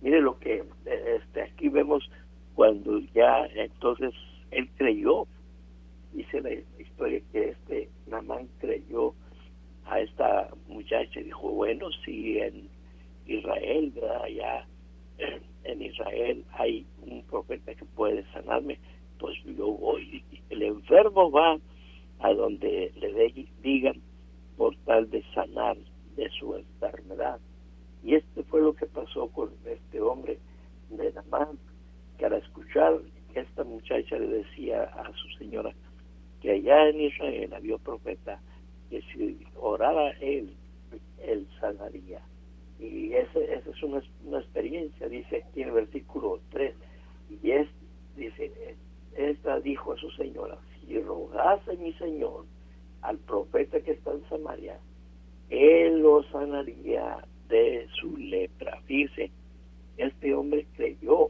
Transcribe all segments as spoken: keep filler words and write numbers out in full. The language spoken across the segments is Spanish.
Mire lo que este aquí vemos cuando ya entonces él creyó. Dice la historia que este Naamán creyó a esta muchacha y dijo, bueno, si en Israel, ¿verdad? Allá en Israel hay un profeta que puede sanarme, pues yo voy. El enfermo va a donde le digan por tal de sanar de su enfermedad. Y este fue lo que pasó con este hombre de Naamán, que al escuchar que esta muchacha le decía a su señora que allá en Israel había un profeta que si orara él, él sanaría. Y esa, esa es una, una experiencia, dice aquí en el versículo tres, y es, dice, esta dijo a su señora, si rogase mi señor al profeta que está en Samaria, él lo sanaría de su lepra. Fíjese, este hombre creyó.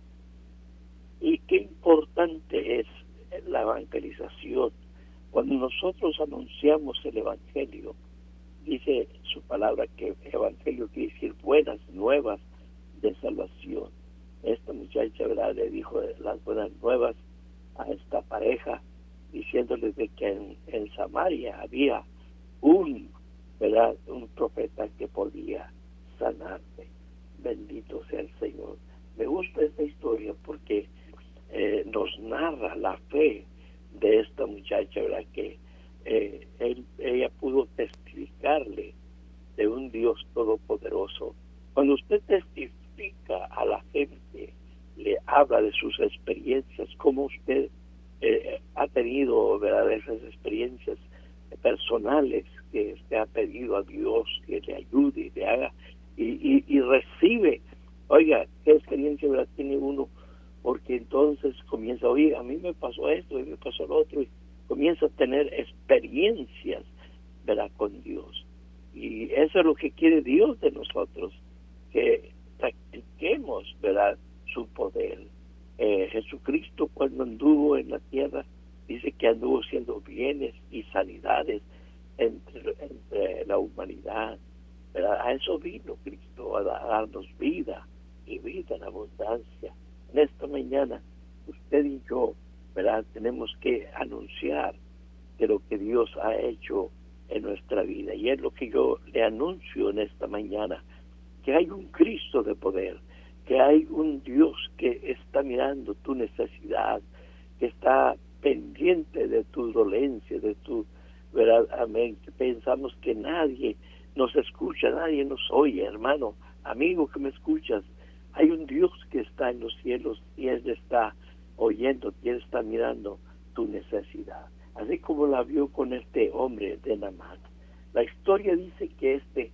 Y qué importante es la evangelización. Cuando nosotros anunciamos el evangelio, dice su palabra que evangelio quiere decir buenas nuevas de salvación. Esta muchacha, ¿verdad?, le dijo las buenas nuevas a esta pareja, diciéndoles de que en, en Samaria había un, ¿verdad?, un profeta que podía sanarte. Bendito sea el Señor. Me gusta esta historia porque eh, nos narra la fe de esta muchacha, ¿verdad?, que eh, él, ella pudo testificarle de un Dios todopoderoso. Cuando usted testifica a la gente, le habla de sus experiencias, cómo usted eh, ha tenido, ¿verdad?, esas experiencias personales que usted ha pedido a Dios que le ayude y le haga, y, y, y recibe. Oiga, qué experiencia, ¿verdad?, tiene uno, porque entonces comienza, oye, a mí me pasó esto, y me pasó lo otro, y comienza a tener experiencias, ¿verdad?, con Dios. Y eso es lo que quiere Dios de nosotros, que practiquemos, ¿verdad?, su poder. Eh, Jesucristo, cuando anduvo en la tierra, dice que anduvo haciendo bienes y sanidades entre, entre la humanidad, ¿verdad? A eso vino Cristo, a darnos vida y vida en abundancia. En esta mañana, usted y yo, ¿verdad?, tenemos que anunciar de lo que Dios ha hecho en nuestra vida. Y es lo que yo le anuncio en esta mañana, que hay un Cristo de poder, que hay un Dios que está mirando tu necesidad, que está pendiente de tu dolencia, de tu, ¿verdad? Amén. Pensamos que nadie nos escucha, nadie nos oye, hermano, amigo que me escuchas. Hay un Dios que está en los cielos y Él está oyendo, y Él está mirando tu necesidad. Así como la vio con este hombre de Naamán. La historia dice que este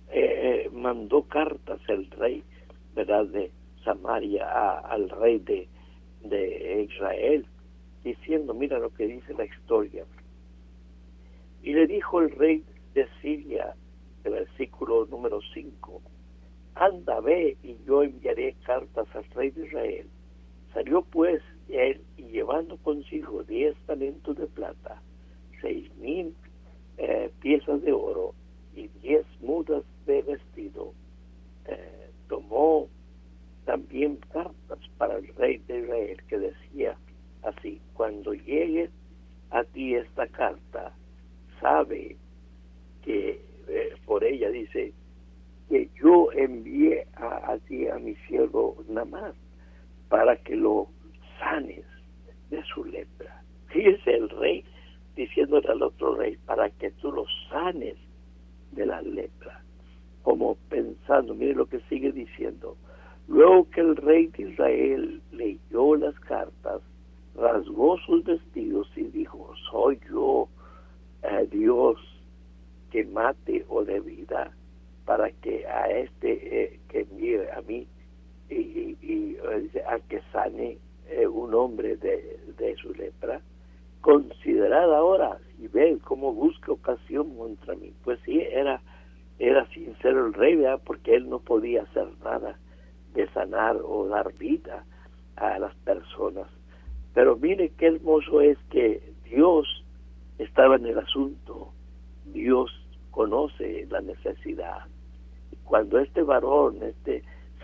eh, mandó cartas el rey, ¿verdad?, de Samaria a, al rey de, de Israel, diciendo, mira lo que dice la historia. Y le dijo el rey de Siria, el versículo número cinco, anda, ve, y yo enviaré cartas al rey de Israel. Salió pues él, y llevando consigo diez talentos de plata, seis mil eh, piezas de oro y diez mudas de vestido, eh, tomó también cartas para el rey de Israel, que decía así: cuando llegue a ti esta carta, sabe que eh, por ella dice que yo envié a, a ti a mi siervo Naamán para que lo sanes de su lepra. Fíjese el rey diciéndole al otro rey, para que tú lo sanes de la lepra. Como pensando, mire lo que sigue diciendo. Luego que el rey de Israel leyó las cartas, rasgó sus vestidos y dijo, soy yo, eh, Dios, que mate o de vida, para que a este eh, que envíe a mí y, y, y a que sane eh, un hombre de, de su lepra. Considerad ahora y ve cómo busca ocasión contra mí. Pues sí, era era sincero el rey, ¿verdad?, porque él no podía hacer nada de sanar o dar vida a las personas. Pero mire qué hermoso es que Dios estaba en el asunto. Dios conoce la necesidad. Cuando este varón, este